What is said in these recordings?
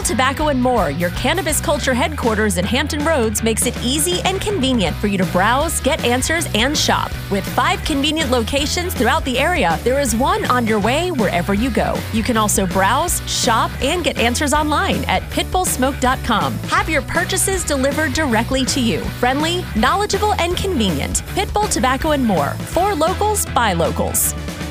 Tobacco and More, your cannabis culture headquarters in Hampton Roads, makes it easy and convenient for you to browse, get answers, and shop. With 5 convenient locations throughout the area, there is one on your way wherever you go. You can also browse, shop, and get answers online at pitbullsmoke.com. Have your purchases delivered directly to you. Friendly, knowledgeable, and convenient. Pitbull Tobacco and More. For locals, by locals.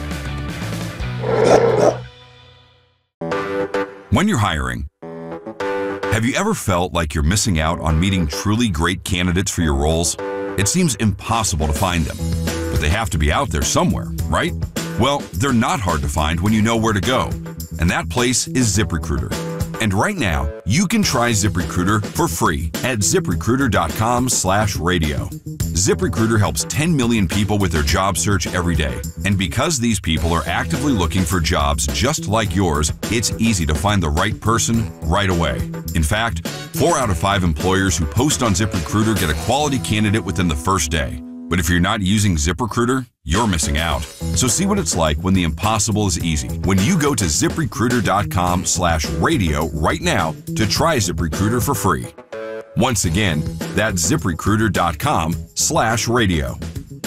When you're hiring, have you ever felt like you're missing out on meeting truly great candidates for your roles? It seems impossible to find them, but they have to be out there somewhere, right? Well, they're not hard to find when you know where to go, and that place is ZipRecruiter. And right now, you can try ZipRecruiter for free at ZipRecruiter.com/radio. ZipRecruiter helps 10 million people with their job search every day. And because these people are actively looking for jobs just like yours, it's easy to find the right person right away. In fact, 4 out of 5 employers who post on ZipRecruiter get a quality candidate within the first day. But if you're not using ZipRecruiter, you're missing out. So see what it's like when the impossible is easy. When you go to ZipRecruiter.com/radio right now to try ZipRecruiter for free. Once again, that's ZipRecruiter.com/radio.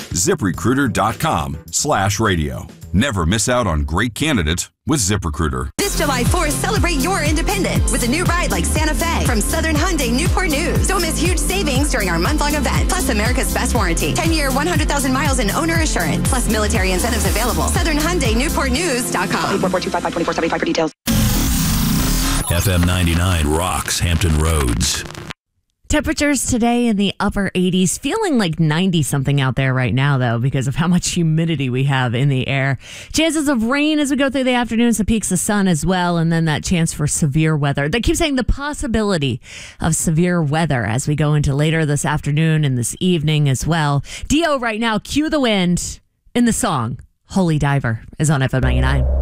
ZipRecruiter.com/radio. Never miss out on great candidates with ZipRecruiter. This July 4th, celebrate your independence with a new ride like Santa Fe from Southern Hyundai Newport News. Don't miss huge savings during our month-long event. Plus America's best warranty. 10-year, 100,000 miles in owner assurance. Plus military incentives available. Southern Hyundai NewportNews.com. 844-255-2475 for details. FM 99 rocks Hampton Roads. Temperatures today in the upper 80s, feeling like 90-something out there right now, though, because of how much humidity we have in the air. Chances of rain as we go through the afternoon, some peaks of sun as well, and then that chance for severe weather. They keep saying the possibility of severe weather as we go into later this afternoon and this evening as well. Dio right now, Cue the Wind in the song Holy Diver is on FM 99.